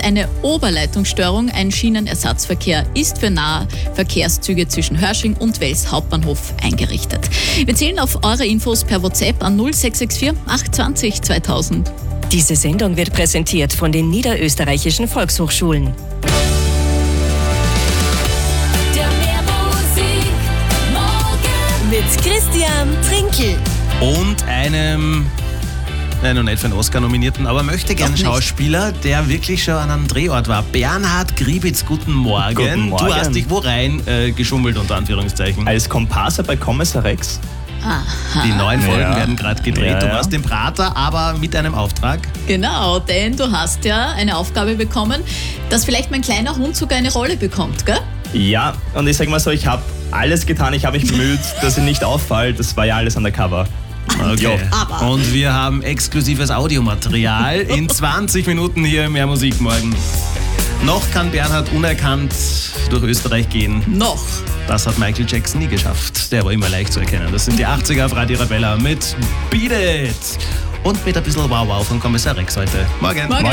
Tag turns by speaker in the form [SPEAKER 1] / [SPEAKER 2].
[SPEAKER 1] eine Oberleitungsstörung. Ein Schienenersatzverkehr ist für Nahverkehrszüge zwischen Hörsching und Wels Hauptbahnhof eingerichtet. Wir zählen auf eure Infos per WhatsApp an 0664 820 2000.
[SPEAKER 2] Diese Sendung wird präsentiert von den Niederösterreichischen Volkshochschulen. Mit Christian Trinkel.
[SPEAKER 3] Und einem, noch nicht für einen Oscar nominierten, aber möchte gern Schauspieler, der wirklich schon an einem Drehort war. Bernhard Griebitz, guten Morgen.
[SPEAKER 4] Guten Morgen.
[SPEAKER 3] Du hast dich wo rein geschummelt, unter Anführungszeichen?
[SPEAKER 4] Als Komparse bei Kommissar Rex.
[SPEAKER 3] Die neuen Folgen werden gerade gedreht.
[SPEAKER 4] Ja,
[SPEAKER 3] Du
[SPEAKER 4] ja.
[SPEAKER 3] warst im Prater, aber mit einem Auftrag.
[SPEAKER 1] Genau, denn du hast ja eine Aufgabe bekommen, dass vielleicht mein kleiner Hund sogar eine Rolle bekommt, gell?
[SPEAKER 4] Ja, und ich sag mal so, ich habe alles getan, ich habe mich bemüht, dass ich nicht auffällt. Das war ja alles undercover.
[SPEAKER 3] Okay.
[SPEAKER 1] Aber.
[SPEAKER 3] Und wir haben exklusives Audiomaterial in 20 Minuten hier im Mehr Musik morgen. Noch kann Bernhard unerkannt durch Österreich gehen.
[SPEAKER 1] Noch.
[SPEAKER 3] Das hat Michael Jackson nie geschafft. Der war immer leicht zu erkennen. Das sind die 80er auf Radio Arabella mit Beat It. Und mit ein bisschen Wow Wow von Kommissar Rex heute. Morgen.
[SPEAKER 1] Morgen.